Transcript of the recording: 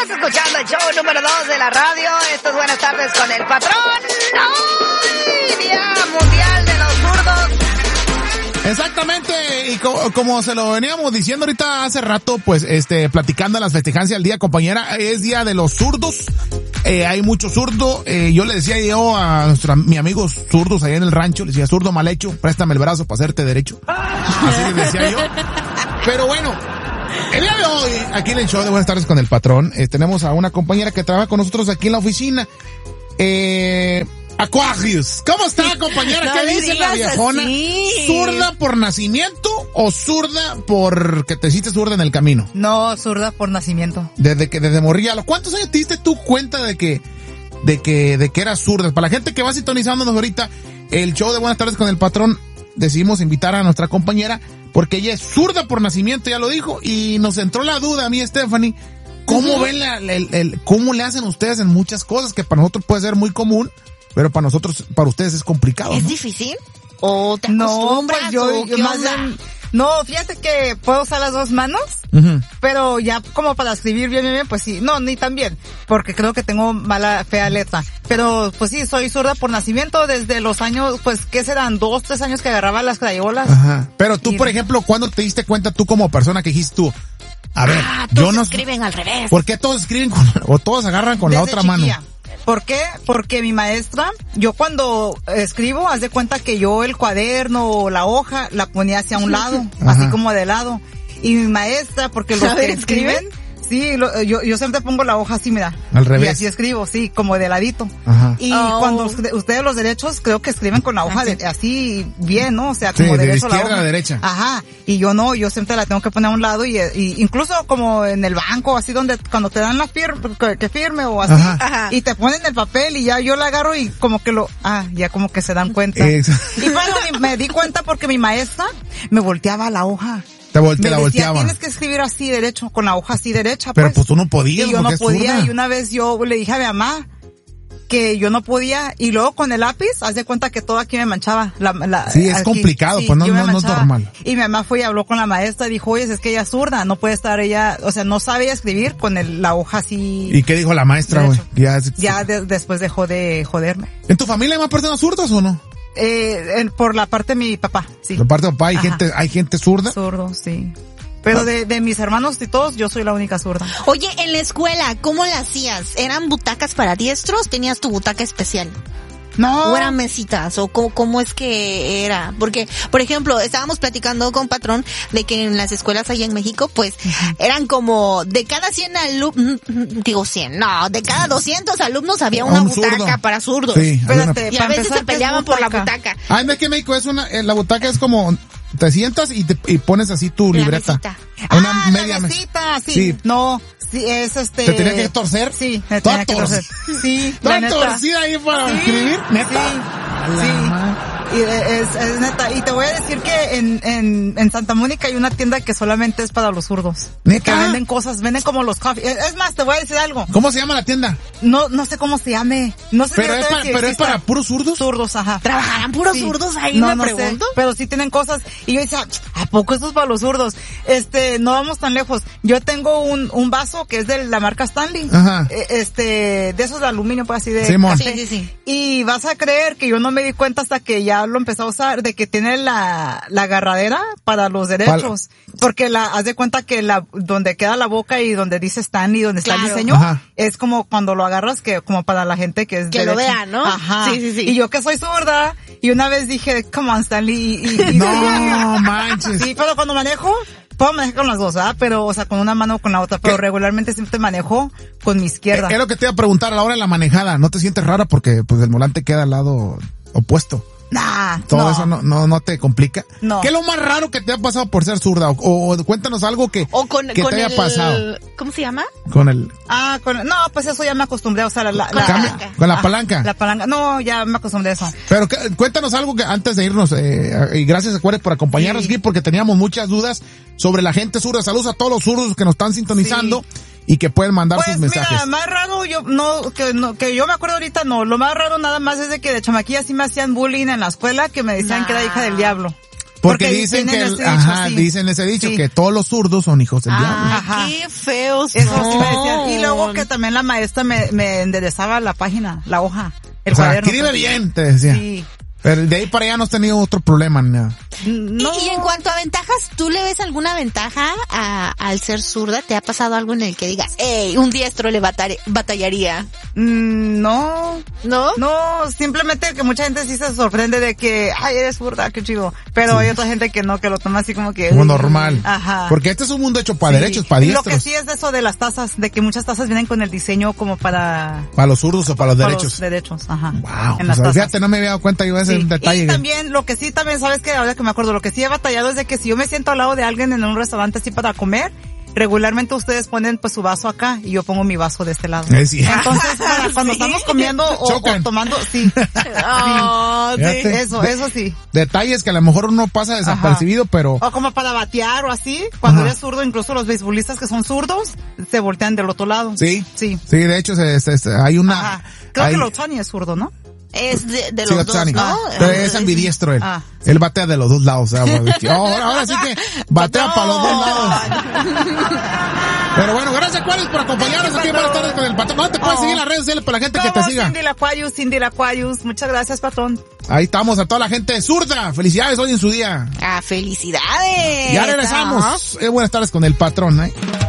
Estás escuchando el show número 2 de la radio. Esto es Buenas Tardes con el Patrón. ¡Hoy! Día Mundial de los Zurdos. Exactamente, y como se lo veníamos diciendo ahorita hace rato, pues platicando las festejanzas del día, compañera, es Día de los Zurdos. Hay mucho zurdo. Yo le decía a mi amigo zurdos allá en el rancho, le decía, zurdo mal hecho, préstame el brazo para hacerte derecho. Así le decía yo. Pero bueno, el día de hoy, aquí en el show de Buenas Tardes con el Patrón, tenemos a una compañera que trabaja con nosotros aquí en la oficina. Aquarius. ¿Cómo está, compañera? ¿Qué dice la viejona? Así. ¿Zurda por nacimiento o zurda porque te hiciste zurda en el camino? No, zurda por nacimiento. Desde morrilla. ¿Cuántos años te diste tú cuenta de que eras zurda? Para la gente que va sintonizándonos ahorita, el show de Buenas Tardes con el Patrón, decidimos invitar a nuestra compañera porque ella es zurda por nacimiento, ya lo dijo, y nos entró la duda a mí, Stephanie. ¿Cómo ven cómo le hacen ustedes en muchas cosas que para nosotros puede ser muy común? Pero para ustedes es complicado, ¿no? ¿Es difícil? ¿O te acostumbras? No, pues yo más bien, no, fíjate que puedo usar las dos manos, pero ya como para escribir bien, pues sí, no, ni tan bien, porque creo que tengo fea letra. Pero pues sí, soy zurda por nacimiento desde los años, pues, ¿qué serán? 2, 3 años que agarraba las crayolas. Ajá. Pero tú, por ejemplo, ¿cuándo te diste cuenta tú como persona que dijiste tú? A ver, todos escriben al revés. ¿Por qué todos escriben o todos agarran con la otra chiquilla. mano? ¿Por qué? Porque mi maestra, yo cuando escribo, haz de cuenta que yo el cuaderno o la hoja la ponía hacia un lado, así como de lado. Y mi maestra, porque los que escriben, sí, yo siempre pongo la hoja así, mira. Al revés. Y así escribo, sí, como de ladito. Ajá. Y cuando ustedes los derechos, creo que escriben con la hoja así bien, ¿no? O sea, como de derecho izquierda la hoja. a derecha. Ajá. Y yo no, yo siempre la tengo que poner a un lado y incluso como en el banco, así donde cuando te dan la que firme o así, y te ponen el papel y ya yo la agarro y como que ya como que se dan cuenta. Y bueno, me di cuenta porque mi maestra me volteaba la hoja. Me la volteaba. Tienes que escribir así derecho, con la hoja así derecha. Pero pues tú no podías. Y yo no podía, y una vez yo le dije a mi mamá que yo no podía, y luego con el lápiz, haz de cuenta que todo aquí me manchaba. Sí, es complicado, pues no es normal. Y mi mamá fue y habló con la maestra y dijo, oye, es que ella es zurda, no puede estar ella, o sea, no sabe ella escribir con la hoja así. ¿Y qué dijo la maestra, güey? Después dejó de joderme. ¿En tu familia hay más personas zurdas o no? Por la parte de mi papá, sí. Por parte de papá hay gente zurda. Zurdo, sí. Pero de mis hermanos y todos, yo soy la única zurda. Oye, en la escuela, ¿cómo la hacías? ¿Eran butacas para diestros? ¿Tenías tu butaca especial? No. ¿O eran mesitas? ¿O cómo es que era? Porque, por ejemplo, estábamos platicando con Patrón de que en las escuelas allá en México, pues, eran como de cada 100 alumnos, de cada 200 alumnos había una butaca zurdo para zurdos. Sí, y a veces se peleaban por la butaca. Ah, en México la butaca es como, te sientas y pones así tu libreta. Una media mesita, sí. No, sí, es ¿Te tenía que torcer? Sí, me tenía que torcer. Sí, ¿Toda torcida ahí para escribir? ¿Neta? Sí. Y es neta. Y te voy a decir que en Santa Mónica hay una tienda que solamente es para los zurdos. ¿Neta? Que venden cosas, venden como los coffee. Es más, te voy a decir algo. ¿Cómo se llama la tienda? No sé cómo se llame. No sé. Pero es para puros zurdos. Zurdos, ajá. ¿Trabajarán puros zurdos ahí? No pregunto. sé, pero sí tienen cosas. Y yo decía, ¿a poco esto es para los zurdos? No vamos tan lejos. Yo tengo un vaso que es de la marca Stanley. Ajá. De esos de aluminio, pues así de Simón. café. Sí. Y vas a creer que yo no me di cuenta hasta que ya lo empecé a usar, de que tiene la agarradera para los derechos. Porque haz de cuenta que donde queda la boca y donde dice Stanley, donde está el diseño, es como cuando lo agarras, que como para la gente que es que lo vea, ¿no? Ajá. Sí. Y yo que soy zurda, y una vez dije, come on, Stanley, no manches. Sí, pero cuando manejo, puedo manejar con las dos, ¿verdad? Pero, o sea, con una mano o con la otra, pero regularmente siempre manejo con mi izquierda. Es lo que te iba a preguntar a la hora de la manejada, ¿no te sientes rara porque pues el volante queda al lado opuesto? Todo eso no te complica. No. ¿Qué es lo más raro que te ha pasado por ser zurda? O cuéntanos algo que te haya pasado. ¿Cómo se llama? No, pues eso ya me acostumbré, o sea, con la palanca. La palanca, no, ya me acostumbré a eso. Pero cuéntanos algo que antes de irnos, y gracias Juárez por acompañarnos aquí, porque teníamos muchas dudas sobre la gente zurda. Saludos a todos los zurdos que nos están sintonizando. Sí. Y que pueden mandar sus mensajes. Mira, más raro, que yo me acuerdo ahorita, no. Lo más raro nada más es de que de chamaquilla sí me hacían bullying en la escuela, que me decían que era hija del diablo. Porque dicen que dicen ese dicho, que todos los zurdos son hijos del diablo. Qué feos. Eso sí me decían. Y luego luego que también la maestra me enderezaba la página, la hoja, el o sea, cuaderno. escribe bien, te decía. Sí. Pero de ahí para allá no has tenido otro problema, ¿no? Y en cuanto a ventajas, ¿tú le ves alguna ventaja al ser zurda? ¿Te ha pasado algo en el que digas, un diestro le batallaría? No. ¿No? No, simplemente que mucha gente sí se sorprende de que, ay, eres zurda, qué chido. Pero hay otra gente que no, que lo toma así como que... Como normal. Ajá. Porque este es un mundo hecho para derechos, para diestros. Lo que sí es de eso de las tazas, de que muchas tazas vienen con el diseño como para... Para los zurdos o para los derechos. Los derechos, ajá. Wow. En las tazas. Fíjate, no me había dado cuenta yo de ese detalle. Y también, lo que sí también, ¿sabes qué? Ahora que me acuerdo, lo que sí he batallado es de que si yo me siento al lado de alguien en un restaurante así para comer, regularmente ustedes ponen pues su vaso acá y yo pongo mi vaso de este lado. Sí. Entonces, para cuando estamos comiendo o tomando, sí. Eso sí. Detalles que a lo mejor uno pasa desapercibido, pero... O como para batear o así, cuando eres zurdo, incluso los beisbolistas que son zurdos, se voltean del otro lado. Sí. De hecho, hay una... Creo que Lotani es zurdo, ¿no? Es de los dos, ¿no? Pero es ambidiestro él. Él batea de los dos lados. O sea, ahora sí que batea para los dos lados. Pero bueno, gracias, Aquarius, por acompañarnos aquí. Buenas tardes con el patrón. ¿Dónde te puedes seguir en las redes sociales para la gente que te siga? Cindy Aquarius. Muchas gracias, patrón. Ahí estamos, a toda la gente zurda. Felicidades hoy en su día. ¡Felicidades! Ya regresamos. Buenas tardes con el patrón,